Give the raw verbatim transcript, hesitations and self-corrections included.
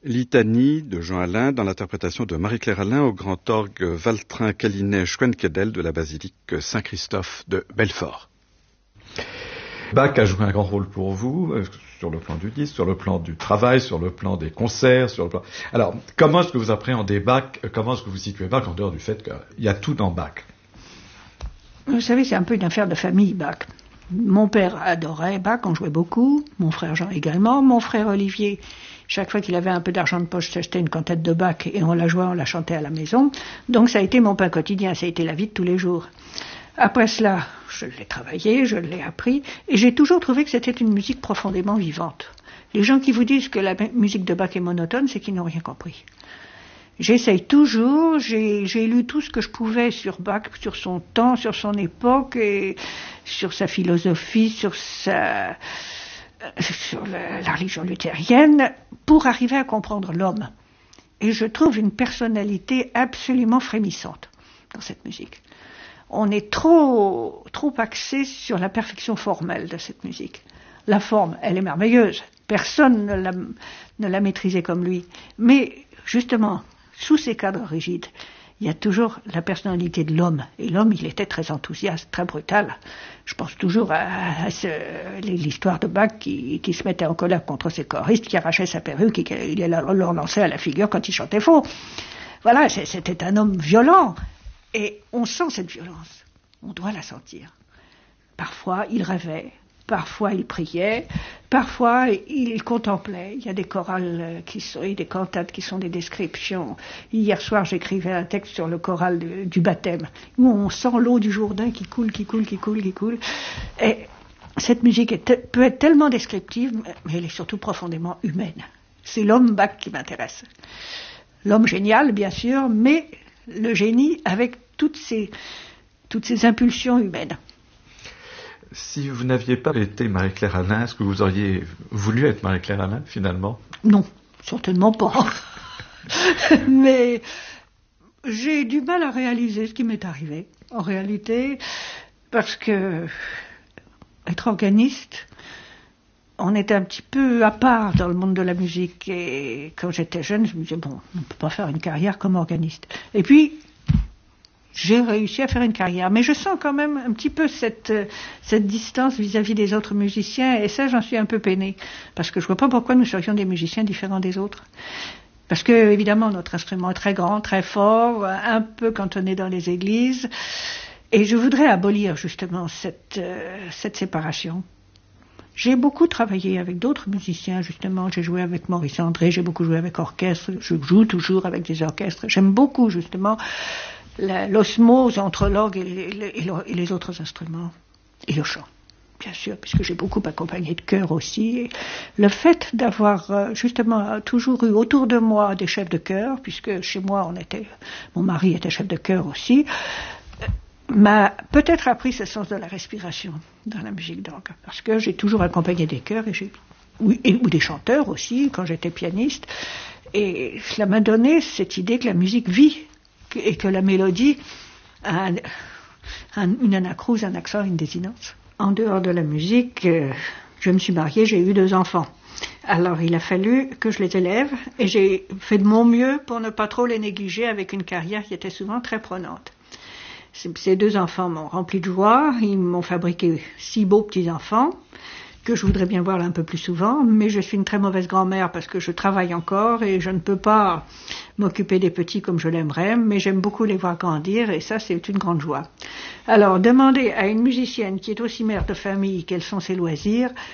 Litanie de Jean Alain dans l'interprétation de Marie-Claire Alain au grand orgue Valtrin Calinet Schwenkedel de la basilique Saint-Christophe de Belfort. Bach a joué un grand rôle pour vous, euh, sur le plan du disque, sur le plan du travail, sur le plan des concerts, sur le plan... Alors, comment est-ce que vous appréhendez Bach, comment est-ce que vous situez Bach en dehors du fait qu'il y a tout dans Bach? Vous savez, c'est un peu une affaire de famille, Bach. Mon père adorait Bach, on jouait beaucoup, mon frère Jean également, mon frère Olivier, chaque fois qu'il avait un peu d'argent de poche, s'achetait une cantate de Bach et on la jouait, on la chantait à la maison. Donc ça a été mon pain quotidien, ça a été la vie de tous les jours. Après cela, je l'ai travaillé, je l'ai appris, et j'ai toujours trouvé que c'était une musique profondément vivante. Les gens qui vous disent que la musique de Bach est monotone, c'est qu'ils n'ont rien compris. J'essaye toujours, j'ai, j'ai lu tout ce que je pouvais sur Bach, sur son temps, sur son époque, et sur sa philosophie, sur sa, sur la, la religion luthérienne, pour arriver à comprendre l'homme. Et je trouve une personnalité absolument frémissante dans cette musique. On est trop, trop axé sur la perfection formelle de cette musique. La forme, elle est merveilleuse. Personne ne l'a, ne l'a maîtrisée comme lui. Mais, justement, sous ces cadres rigides, il y a toujours la personnalité de l'homme. Et l'homme, il était très enthousiaste, très brutal. Je pense toujours à, à ce, l'histoire de Bach qui, qui se mettait en colère contre ses choristes, qui arrachait sa perruque et qui leur lançait à la figure quand il chantait faux. Voilà, c'était un homme violent. Et on sent cette violence. On doit la sentir. Parfois, il rêvait. Parfois, il priait. Parfois, il contemplait. Il y a des chorales qui sont, et des cantates qui sont des descriptions. Hier soir, j'écrivais un texte sur le choral de, du baptême, où on sent l'eau du Jourdain qui coule, qui coule, qui coule, qui coule. Et cette musique est te, peut être tellement descriptive, mais elle est surtout profondément humaine. C'est l'homme Bach qui m'intéresse. L'homme génial, bien sûr, mais le génie avec toutes ces, toutes ces impulsions humaines. Si vous n'aviez pas été Marie-Claire Alain, est-ce que vous auriez voulu être Marie-Claire Alain, finalement? Non, certainement pas. Mais j'ai du mal à réaliser ce qui m'est arrivé, en réalité, parce que être organiste, on était un petit peu à part dans le monde de la musique. Et quand j'étais jeune, je me disais, bon, on ne peut pas faire une carrière comme organiste. Et puis, j'ai réussi à faire une carrière. Mais je sens quand même un petit peu cette, cette distance vis-à-vis des autres musiciens. Et ça, j'en suis un peu peinée. Parce que je ne vois pas pourquoi nous serions des musiciens différents des autres. Parce que, évidemment, notre instrument est très grand, très fort, un peu cantonné dans les églises. Et je voudrais abolir, justement, cette, euh, cette séparation. J'ai beaucoup travaillé avec d'autres musiciens, justement. J'ai joué avec Maurice André, j'ai beaucoup joué avec orchestre. Je joue toujours avec des orchestres. J'aime beaucoup, justement, la, l'osmose entre l'orgue et les, et, et les autres instruments. Et le chant, bien sûr, puisque j'ai beaucoup accompagné de chœurs aussi. Et le fait d'avoir, justement, toujours eu autour de moi des chefs de chœur, puisque chez moi, on était, mon mari était chef de chœur aussi, m'a peut-être appris ce sens de la respiration dans la musique d'orgue, parce que j'ai toujours accompagné des chœurs et j'ai, oui, et, ou des chanteurs aussi quand j'étais pianiste, et cela m'a donné cette idée que la musique vit et que la mélodie a un, un, une anacrouse, un accent, une désinence. En dehors de la musique, euh, je me suis mariée, j'ai eu deux enfants. Alors il a fallu que je les élève et j'ai fait de mon mieux pour ne pas trop les négliger avec une carrière qui était souvent très prenante. Ces deux enfants m'ont rempli de joie, ils m'ont fabriqué six beaux petits-enfants, que je voudrais bien voir là un peu plus souvent, mais je suis une très mauvaise grand-mère parce que je travaille encore et je ne peux pas m'occuper des petits comme je l'aimerais, mais j'aime beaucoup les voir grandir et ça c'est une grande joie. Alors demander à une musicienne qui est aussi mère de famille quels sont ses loisirs,